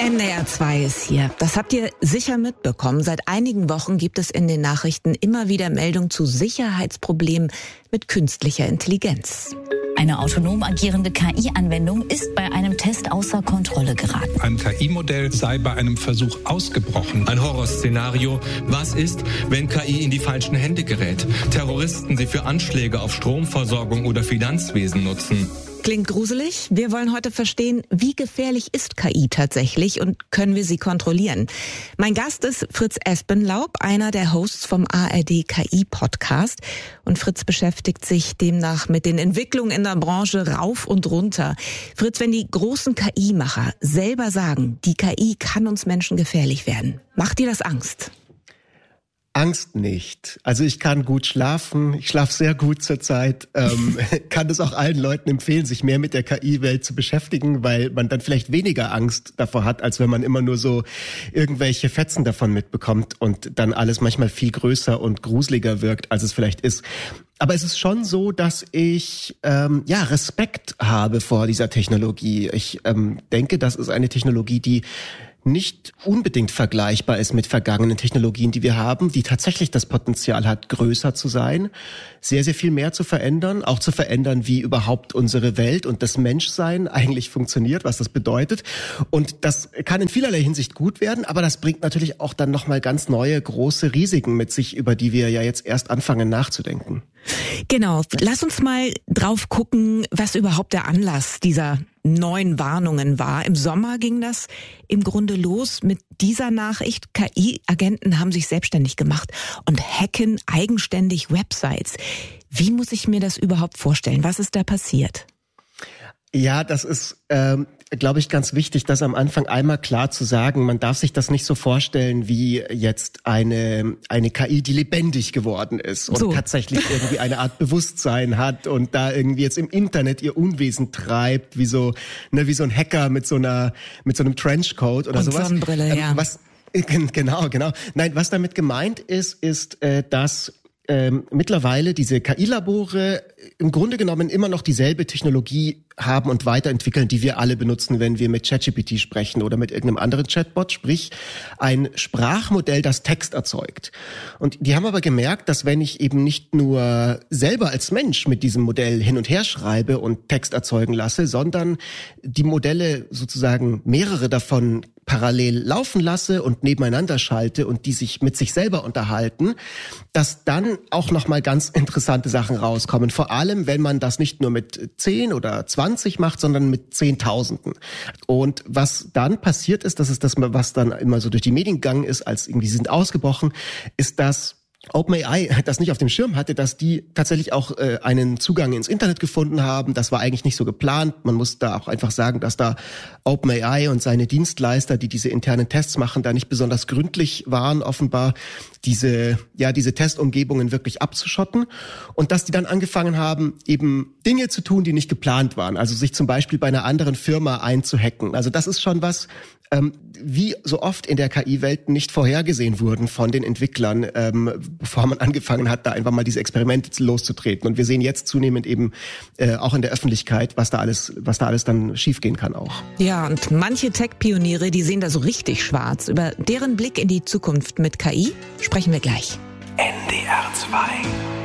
NDR 2 ist hier. Das habt ihr sicher mitbekommen. Seit einigen Wochen gibt es in den Nachrichten immer wieder Meldungen zu Sicherheitsproblemen mit künstlicher Intelligenz. Eine autonom agierende KI-Anwendung ist bei einem Test außer Kontrolle geraten. Ein KI-Modell sei bei einem Versuch ausgebrochen. Ein Horrorszenario. Was ist, wenn KI in die falschen Hände gerät? Terroristen sie für Anschläge auf Stromversorgung oder Finanzwesen nutzen. Klingt gruselig? Wir wollen heute verstehen, wie gefährlich ist KI tatsächlich und können wir sie kontrollieren? Mein Gast ist Fritz Espenlaub, einer der Hosts vom ARD KI-Podcast. Und Fritz beschäftigt sich demnach mit den Entwicklungen in der Branche rauf und runter. Fritz, wenn die großen KI-Macher selber sagen, die KI kann uns Menschen gefährlich werden, macht dir das Angst? Angst nicht. Also ich kann gut schlafen, ich schlafe sehr gut zurzeit, kann es auch allen Leuten empfehlen, sich mehr mit der KI-Welt zu beschäftigen, weil man dann vielleicht weniger Angst davor hat, als wenn man immer nur so irgendwelche Fetzen davon mitbekommt und dann alles manchmal viel größer und gruseliger wirkt, als es vielleicht ist. Aber es ist schon so, dass ich Respekt habe vor dieser Technologie. Ich denke, das ist eine Technologie, die nicht unbedingt vergleichbar ist mit vergangenen Technologien, die wir haben, die tatsächlich das Potenzial hat, größer zu sein, sehr, sehr viel mehr zu verändern, auch zu verändern, wie überhaupt unsere Welt und das Menschsein eigentlich funktioniert, was das bedeutet. Und das kann in vielerlei Hinsicht gut werden, aber das bringt natürlich auch dann nochmal ganz neue, große Risiken mit sich, über die wir ja jetzt erst anfangen nachzudenken. Genau, lass uns mal drauf gucken, was überhaupt der Anlass dieser neuen Warnungen war. Im Sommer ging das im Grunde los mit dieser Nachricht. KI-Agenten haben sich selbstständig gemacht und hacken eigenständig Websites. Wie muss ich mir das überhaupt vorstellen? Was ist da passiert? Ja, das ist, glaube ich, ganz wichtig, das am Anfang einmal klar zu sagen. Man darf sich das nicht so vorstellen wie jetzt eine KI, die lebendig geworden ist und tatsächlich irgendwie eine Art Bewusstsein hat und da irgendwie jetzt im Internet ihr Unwesen treibt, wie so ein Hacker mit so einem Trenchcoat oder und sowas. Sonnenbrille, ja. Genau. Nein, was damit gemeint ist, dass mittlerweile diese KI-Labore im Grunde genommen immer noch dieselbe Technologie haben und weiterentwickeln, die wir alle benutzen, wenn wir mit ChatGPT sprechen oder mit irgendeinem anderen Chatbot, sprich ein Sprachmodell, das Text erzeugt. Und die haben aber gemerkt, dass wenn ich eben nicht nur selber als Mensch mit diesem Modell hin und her schreibe und Text erzeugen lasse, sondern die Modelle sozusagen mehrere davon parallel laufen lasse und nebeneinander schalte und die sich mit sich selber unterhalten, dass dann auch nochmal ganz interessante Sachen rauskommen. Vor allem, wenn man das nicht nur mit 10 oder 20 macht, sondern mit Zehntausenden. Und was dann passiert ist, das ist das, was dann immer so durch die Medien gegangen ist, als irgendwie sie sind ausgebrochen, ist, dass OpenAI das nicht auf dem Schirm hatte, dass die tatsächlich auch einen Zugang ins Internet gefunden haben. Das war eigentlich nicht so geplant. Man muss da auch einfach sagen, dass da OpenAI und seine Dienstleister, die diese internen Tests machen, da nicht besonders gründlich waren, offenbar diese Testumgebungen wirklich abzuschotten. Und dass die dann angefangen haben, eben Dinge zu tun, die nicht geplant waren. Also sich zum Beispiel bei einer anderen Firma einzuhacken. Also das ist schon was, wie so oft in der KI-Welt nicht vorhergesehen wurden von den Entwicklern, bevor man angefangen hat, da einfach mal diese Experimente loszutreten. Und wir sehen jetzt zunehmend eben auch in der Öffentlichkeit, was da alles dann schiefgehen kann auch. Ja, und manche Tech-Pioniere, die sehen da so richtig schwarz. Über deren Blick in die Zukunft mit KI sprechen wir gleich. NDR 2